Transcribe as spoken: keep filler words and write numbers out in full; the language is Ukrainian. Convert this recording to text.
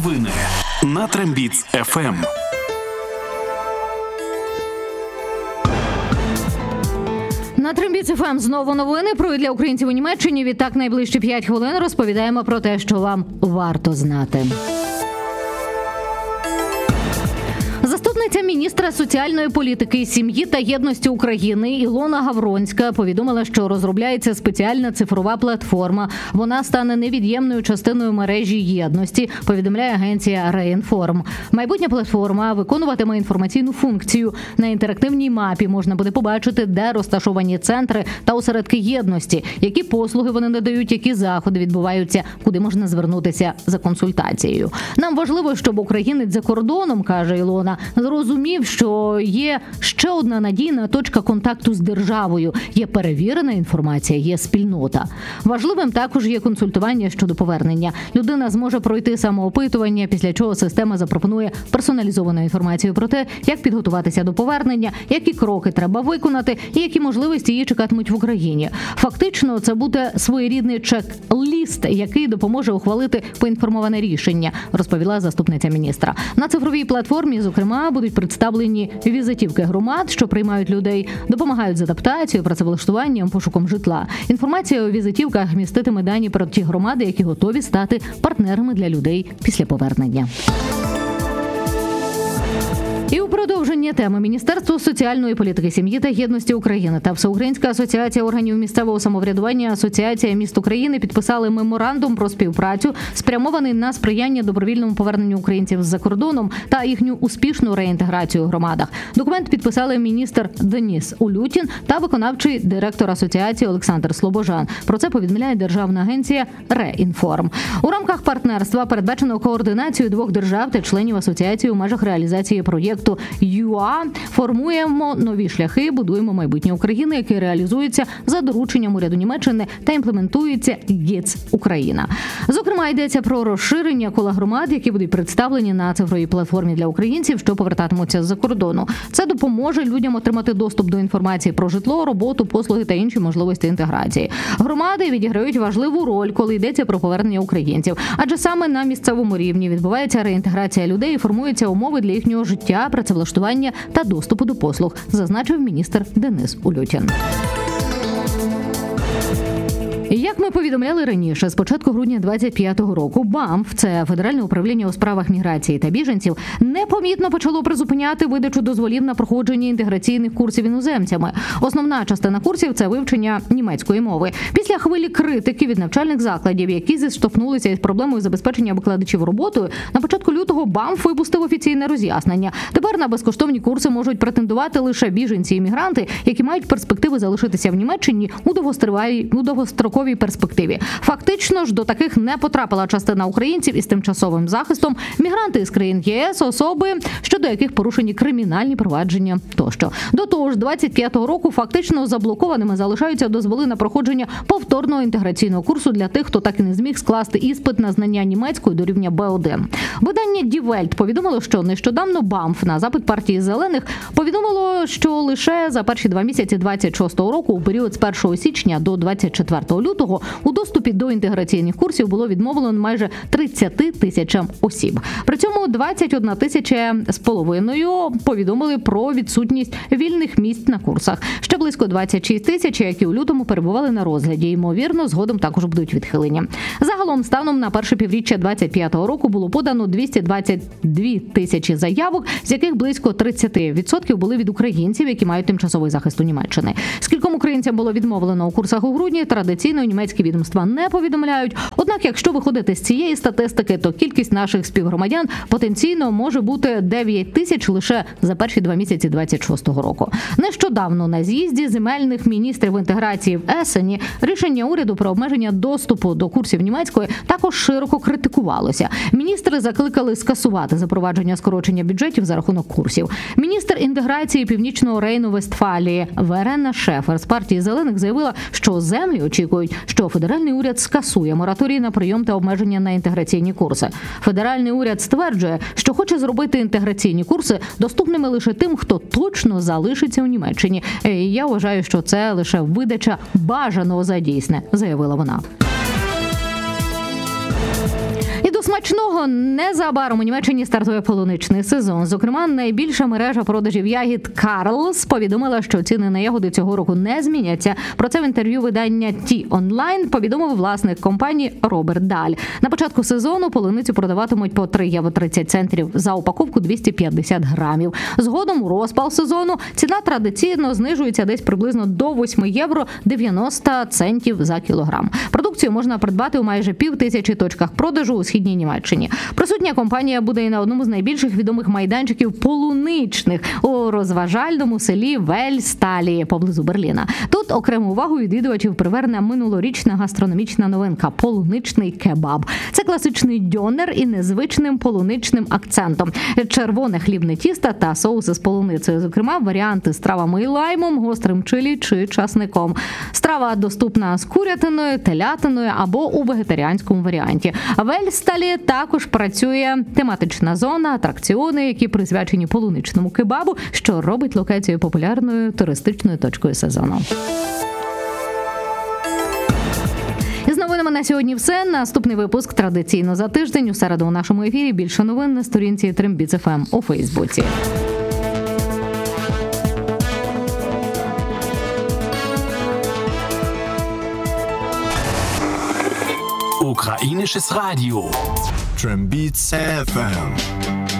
Новини на Трембіц еф ем. На Трембіц еф ем знову новини про для українців у Німеччині. Відтак найближчі п'ять хвилин розповідаємо про те, що вам варто знати. Заступниця міністра соціальної політики, сім'ї та єдності України Ілона Гавронська повідомила, що розробляється спеціальна цифрова платформа. Вона стане невід'ємною частиною мережі єдності, повідомляє агенція Реінформ. Майбутня платформа виконуватиме інформаційну функцію. На інтерактивній мапі можна буде побачити, де розташовані центри та осередки єдності, які послуги вони надають, які заходи відбуваються, куди можна звернутися за консультацією. Нам важливо, щоб українець за кордоном, каже Ілона, зрозумів, що є ще одна надійна точка контакту з державою, є перевірена інформація, є спільнота. Важливим також є консультування щодо повернення. Людина зможе пройти самоопитування, після чого система запропонує персоналізовану інформацію про те, як підготуватися до повернення, які кроки треба виконати і які можливості її чекатимуть в Україні. Фактично, це буде своєрідний чек-ліст, який допоможе ухвалити поінформоване рішення, розповіла заступниця міністра. На цифровій платформі, зокрема, будуть представлені візитівки громад, що приймають людей, допомагають з адаптацією, працевлаштуванням, пошуком житла. Інформація у візитівках міститиме дані про ті громади, які готові стати партнерами для людей після повернення. І у продовження теми Міністерство соціальної політики, сім'ї та єдності України та Всеукраїнська асоціація органів місцевого самоврядування Асоціація міст України підписали меморандум про співпрацю, спрямований на сприяння добровільному поверненню українців з-за кордоном та їхню успішну реінтеграцію у громадах. Документ підписали міністр Деніс Улютін та виконавчий директор асоціації Олександр Слобожан. Про це повідомляє державна агенція Реінформ. У рамках партнерства передбачено координацію двох держав та членів асоціації у межах реалізації проєкту ЮА. Формуємо нові шляхи, будуємо майбутнє України, яке реалізується за дорученням уряду Німеччини та імплементується ГІЦ Україна. Зокрема, йдеться про розширення кола громад, які будуть представлені на цифровій платформі для українців, що повертатимуться з-за кордону. Це допоможе людям отримати доступ до інформації про житло, роботу, послуги та інші можливості інтеграції. Громади відіграють важливу роль, коли йдеться про повернення українців. Адже саме на місцевому рівні відбувається реінтеграція людей і формуються умови для їхнього життя, працевлаштування та доступу до послуг, зазначив міністр Денис Улютін. Як ми повідомляли раніше, з початку грудня двадцять п'ятого року БАМФ, це Федеральне управління у справах міграції та біженців, непомітно почало призупиняти видачу дозволів на проходження інтеграційних курсів іноземцями. Основна частина курсів – це вивчення німецької мови. Після хвилі критики від навчальних закладів, які зіштовхнулися із проблемою забезпечення викладачів роботою, на початку лютого БАМФ випустив офіційне роз'яснення. Тепер на безкоштовні курси можуть претендувати лише біженці і мігранти, які мають перспективи залишитися в Німеччині у довгостроковій перспективі. Фактично ж до таких не потрапила частина українців із тимчасовим захистом, мігранти із країн ЄС, особи, щодо яких порушені кримінальні провадження тощо. До того ж, двадцять п'ятого року фактично заблокованими залишаються дозволи на проходження повторного інтеграційного курсу для тих, хто так і не зміг скласти іспит на знання німецької до рівня Б один. Видання Die Welt повідомило, що нещодавно БАМФ на запит партії Зелених повідомило, що лише за перші два місяці двадцять шостого року, у період з першого січня до двадцять четвертого лютого, у доступі до інтеграційних курсів було відмовлено майже тридцять тисячам осіб. При цьому двадцять одна тисяча з половиною повідомили про відсутність вільних місць на курсах. Ще близько двадцять шість тисяч, які у лютому перебували на розгляді. Ймовірно, згодом також будуть відхилення. Загалом, станом на перше півріччя двадцять п'ятого року було подано двісті двадцять дві тисячі заявок, з яких близько тридцять відсотків були від українців, які мають тимчасовий захист у Німеччині. Скільком українцям було відмовлено у курсах у грудні, традиційно німецькі відомства не повідомляють. Однак, якщо виходити з цієї статистики, то кількість наших співгромадян потенційно може бути дев'ять тисяч лише за перші два місяці двадцять шостого року. Нещодавно на з'їзді земельних міністрів інтеграції в Есені рішення уряду про обмеження доступу до курсів німецької також широко критикувалося. Міністри закликали скасувати запровадження скорочення бюджетів за рахунок курсів. Міністр інтеграції Північного Рейну-Вестфалії Верена Шефер з партії Зелених заявила, що землі очікують, що федеральний уряд скасує мораторій на прийом та обмеження на інтеграційні курси. Федеральний уряд стверджує, що хоче зробити інтеграційні курси доступними лише тим, хто точно залишиться у Німеччині. Я вважаю, що це лише видача бажаного за дійсне, заявила вона. До смачного незабаром у Німеччині стартує полуничний сезон. Зокрема, найбільша мережа продажів ягід Карлс повідомила, що ціни на ягоди цього року не зміняться. Про це в інтерв'ю видання Ті Онлайн повідомив власник компанії Роберт Даль. На початку сезону полуницю продаватимуть по три євро тридцять центів за упаковку двісті п'ятдесят грамів. Згодом у розпал сезону ціна традиційно знижується десь приблизно до восьми євро дев'яносто центів за кілограм. Продукцію можна придбати у майже пів тисячі точках продажу у східній Німеччині. Присутня компанія буде і на одному з найбільших відомих майданчиків полуничних у розважальному селі Вельсталі поблизу Берліна. Тут окрему увагу відвідувачів приверне минулорічна гастрономічна новинка – полуничний кебаб. Це класичний дьонер і незвичним полуничним акцентом. Червоне хлібне тісто та соуси з полуницею. Зокрема, варіанти з травами і лаймом, гострим чилі чи часником. Страва доступна з курятиною, телятиною або у вегетаріанському варіанті. В Вельсталі також працює тематична зона, атракціони, які присвячені полуничному кебабу, що робить локацію популярною туристичною точкою сезону. І з новинами на сьогодні все. Наступний випуск традиційно за тиждень. У середу у нашому ефірі більше новин на сторінці Трембіц еф ем у Фейсбуці. Ukrainisches Radio. Tрембіц еф ем.